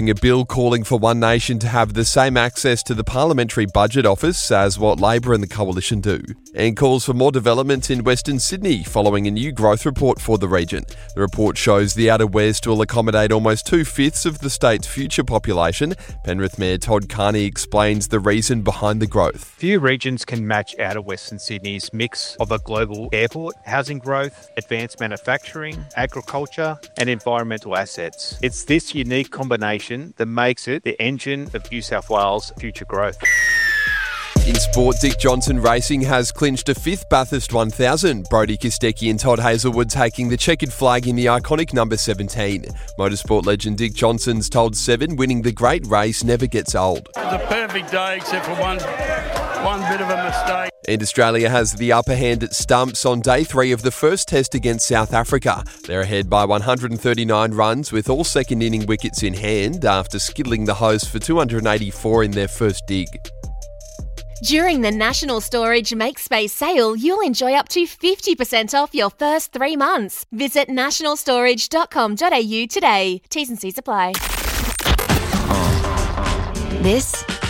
A bill calling for One Nation to have the same access to the Parliamentary Budget Office as what Labor and the Coalition do, and calls for more development in Western Sydney following a new growth report for the region. The report shows the Outer West will accommodate almost 2/5 of the state's future population. Penrith Mayor Todd Carney explains the reason behind the growth. Few regions can match Outer Western Sydney's mix of a global airport, housing growth, advanced manufacturing, agriculture and environmental assets. It's this unique combination that makes it the engine of New South Wales' future growth. In sport, Dick Johnson Racing has clinched a 5th Bathurst 1000. Brodie Kostecki and Todd Hazelwood taking the checkered flag in the iconic number 17. Motorsport legend Dick Johnson's told Seven winning the great race never gets old. It was a perfect day except for one bit of a mistake. And Australia has the upper hand at stumps on day 3 of the first test against South Africa. They're ahead by 139 runs with all second inning wickets in hand after skiddling the hosts for 284 in their first dig. During the National Storage Make Space sale, you'll enjoy up to 50% off your first 3 months. Visit nationalstorage.com.au today. T's and C's apply. This